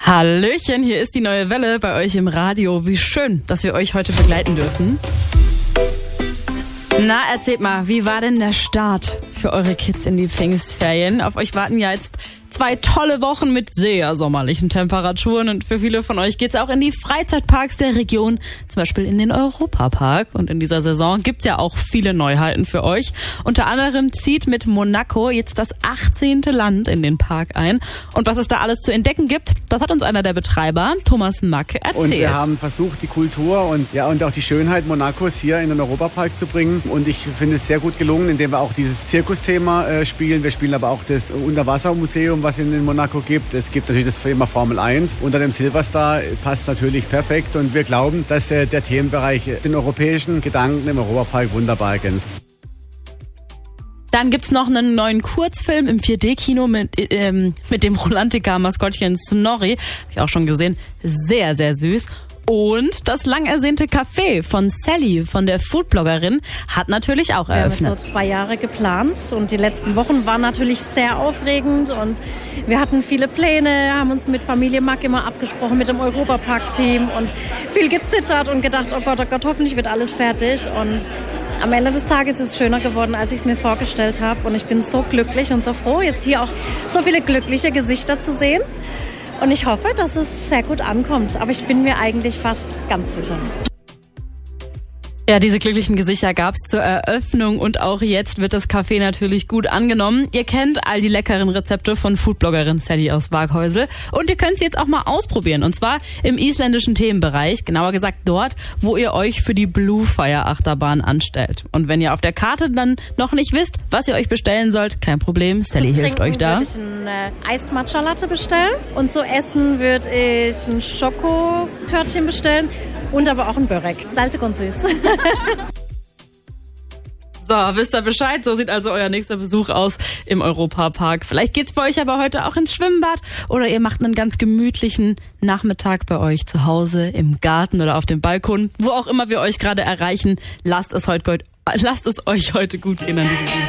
Hallöchen, hier ist die neue Welle bei euch im Radio. Wie schön, dass wir euch heute begleiten dürfen. Na, erzählt mal, wie war denn der Start für eure Kids in die Pfingstferien? Auf euch warten ja jetzt 2 tolle Wochen mit sehr sommerlichen Temperaturen und für viele von euch geht's auch in die Freizeitparks der Region, zum Beispiel in den Europapark. Und in dieser Saison gibt's ja auch viele Neuheiten für euch. Unter anderem zieht mit Monaco jetzt das 18. Land in den Park ein. Und was es da alles zu entdecken gibt, das hat uns einer der Betreiber, Thomas Mack, erzählt. Und wir haben versucht, die Kultur und auch die Schönheit Monacos hier in den Europapark zu bringen. Und ich finde es sehr gut gelungen, indem wir auch dieses Zirkusthema spielen. Wir spielen aber auch das Unterwassermuseum, was in Monaco gibt. Es gibt natürlich das Thema Formel 1. Unter dem Silverstar passt natürlich perfekt. Und wir glauben, dass der Themenbereich den europäischen Gedanken im Europapark wunderbar ergänzt. Dann gibt's noch einen neuen Kurzfilm im 4D-Kino mit dem Rolantica-Maskottchen Snorri. Habe ich auch schon gesehen. Sehr, sehr süß. Und das lang ersehnte Café von Sally, von der Foodbloggerin, hat natürlich auch eröffnet. Wir haben jetzt so 2 Jahre geplant und die letzten Wochen waren natürlich sehr aufregend und wir hatten viele Pläne, haben uns mit Familie Mack immer abgesprochen, mit dem Europapark-Team und viel gezittert und gedacht, oh Gott, hoffentlich wird alles fertig. Und am Ende des Tages ist es schöner geworden, als ich es mir vorgestellt habe. Und ich bin so glücklich und so froh, jetzt hier auch so viele glückliche Gesichter zu sehen. Und ich hoffe, dass es sehr gut ankommt. Aber ich bin mir eigentlich fast ganz sicher. Ja, diese glücklichen Gesichter gab's zur Eröffnung und auch jetzt wird das Café natürlich gut angenommen. Ihr kennt all die leckeren Rezepte von Foodbloggerin Sally aus Waghäusel und ihr könnt sie jetzt auch mal ausprobieren und zwar im isländischen Themenbereich, genauer gesagt dort, wo ihr euch für die Bluefire Achterbahn anstellt. Und wenn ihr auf der Karte dann noch nicht wisst, was ihr euch bestellen sollt, kein Problem, Sally hilft euch da. Würde ich ein Iced Matcha Latte bestellen und zu essen würde ich ein Schokotörtchen bestellen. Und aber auch ein Börek. Salzig und süß. So, wisst ihr Bescheid? So sieht also euer nächster Besuch aus im Europapark. Vielleicht geht's bei euch aber heute auch ins Schwimmbad oder ihr macht einen ganz gemütlichen Nachmittag bei euch zu Hause, im Garten oder auf dem Balkon. Wo auch immer wir euch gerade erreichen, lasst es euch heute gut gehen an diesem Dienstag.